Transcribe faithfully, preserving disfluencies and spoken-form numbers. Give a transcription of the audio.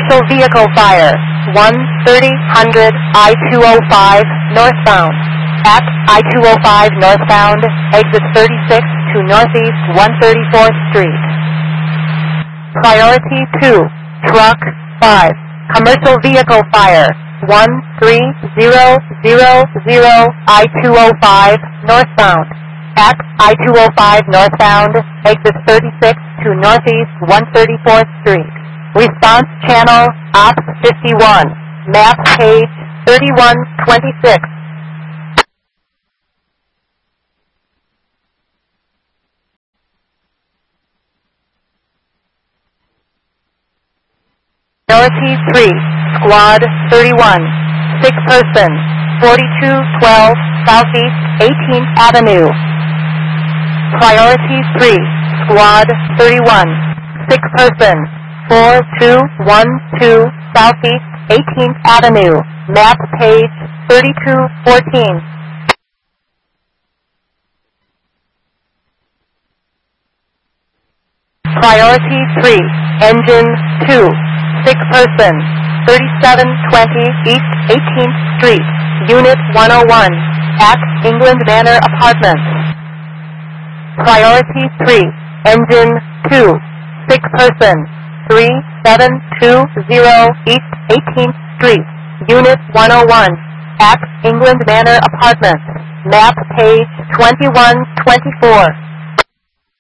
Commercial vehicle fire. one thirty hundred I two oh five northbound. At I two oh five northbound, exit thirty-six to northeast one thirty-fourth Street. Priority two, truck five. Commercial vehicle fire. one three zero zero zero I two oh five northbound. At I two oh five northbound, exit thirty-six to northeast one thirty-fourth Street. Response channel, Op fifty-one. Map page thirty-one twenty-six. Priority three, Squad thirty-one. Six person, forty-two twelve Southeast eighteenth Avenue. Priority three, Squad thirty-one. Six person, four two one two Southeast eighteenth Avenue. Map page thirty-two fourteen. Priority three, Engine two. Six person, thirty-seven twenty East eighteenth Street, Unit one oh one, at England Manor Apartments. Priority three, Engine two. Six person, three seven two zero East eighteenth Street, Unit one oh one, at England Manor Apartments. Map page twenty-one twenty-four.